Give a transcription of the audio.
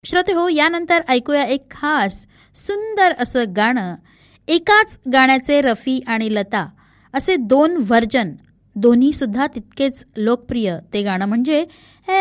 श्रोते हो, यानंतर ऐकूया एक खास सुंदर असं गाणं. एकाच गाण्याचे रफी आणि लता असे 2 व्हर्जन, दोन्ही सुद्धा तितकेच लोकप्रिय. ते गाणं म्हणजे